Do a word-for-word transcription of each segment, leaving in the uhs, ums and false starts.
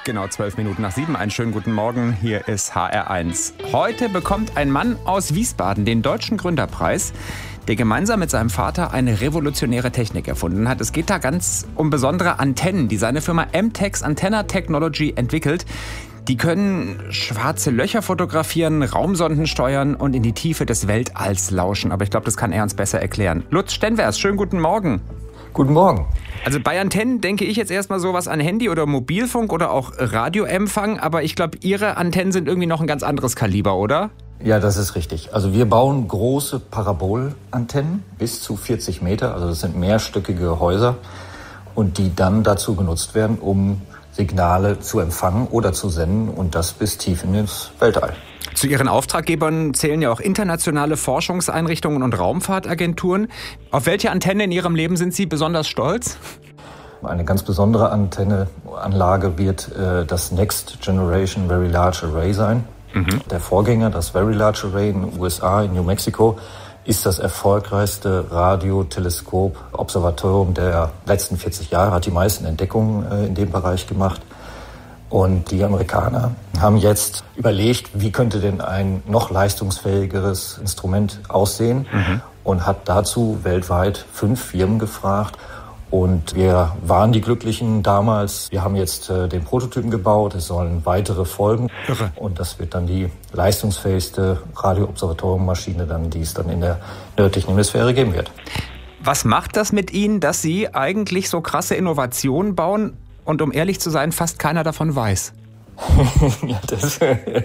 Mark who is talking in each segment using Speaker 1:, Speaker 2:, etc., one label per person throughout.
Speaker 1: Genau zwölf Minuten nach sieben. Einen schönen guten Morgen. Hier ist H R eins. Heute bekommt ein Mann aus Wiesbaden den Deutschen Gründerpreis, der gemeinsam mit seinem Vater eine revolutionäre Technik erfunden hat. Es geht da ganz um besondere Antennen, die seine Firma M-Tex Antenna Technology entwickelt. Die können schwarze Löcher fotografieren, Raumsonden steuern und in die Tiefe des Weltalls lauschen. Aber ich glaube, das kann er uns besser erklären. Lutz Stenvers, schönen guten Morgen.
Speaker 2: Guten Morgen.
Speaker 1: Also bei Antennen denke ich jetzt erstmal sowas an Handy oder Mobilfunk oder auch Radioempfang. Aber ich glaube, Ihre Antennen sind irgendwie noch ein ganz anderes Kaliber, oder?
Speaker 2: Ja, das ist richtig. Also wir bauen große Parabolantennen bis zu vierzig Meter. Also das sind mehrstöckige Häuser und die dann dazu genutzt werden, um Signale zu empfangen oder zu senden und das bis tief in ins Weltall.
Speaker 1: Zu Ihren Auftraggebern zählen ja auch internationale Forschungseinrichtungen und Raumfahrtagenturen. Auf welche Antenne in Ihrem Leben sind Sie besonders stolz?
Speaker 2: Eine ganz besondere Antennenanlage wird äh, das Next Generation Very Large Array sein. Mhm. Der Vorgänger, das Very Large Array in den U S A, in New Mexico, ist das erfolgreichste Radioteleskop-Observatorium der letzten vierzig Jahre, hat die meisten Entdeckungen äh, in dem Bereich gemacht. Und die Amerikaner haben jetzt überlegt, wie könnte denn ein noch leistungsfähigeres Instrument aussehen, mhm. und hat dazu weltweit fünf Firmen gefragt. Und wir waren die Glücklichen damals. Wir haben jetzt äh, den Prototypen gebaut. Es sollen weitere folgen.
Speaker 1: Irre.
Speaker 2: Und das wird dann die leistungsfähigste Radioobservatoriummaschine, dann, die es dann in der nördlichen Hemisphäre geben wird.
Speaker 1: Was macht das mit Ihnen, dass Sie eigentlich so krasse Innovationen bauen und, um ehrlich zu sein, fast keiner davon weiß?
Speaker 2: ja, das,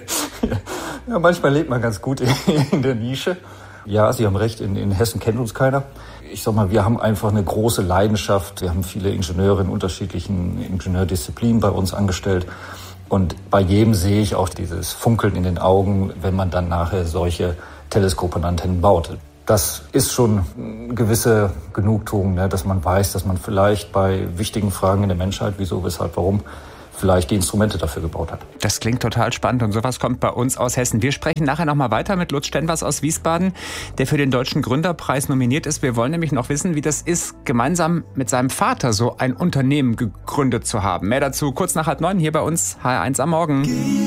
Speaker 2: ja, manchmal lebt man ganz gut in, in der Nische. Ja, Sie haben recht, in, in Hessen kennt uns keiner. Ich sag mal, wir haben einfach eine große Leidenschaft. Wir haben viele Ingenieure in unterschiedlichen Ingenieurdisziplinen bei uns angestellt. Und bei jedem sehe ich auch dieses Funkeln in den Augen, wenn man dann nachher solche Teleskope und Antennen baut. Das ist schon eine gewisse Genugtuung, ne, dass man weiß, dass man vielleicht bei wichtigen Fragen in der Menschheit, wieso, weshalb, warum, vielleicht die Instrumente dafür gebaut hat.
Speaker 1: Das klingt total spannend und sowas kommt bei uns aus Hessen. Wir sprechen nachher nochmal weiter mit Lutz Stenvers aus Wiesbaden, der für den Deutschen Gründerpreis nominiert ist. Wir wollen nämlich noch wissen, wie das ist, gemeinsam mit seinem Vater so ein Unternehmen gegründet zu haben. Mehr dazu kurz nach halb neun hier bei uns H R eins am Morgen.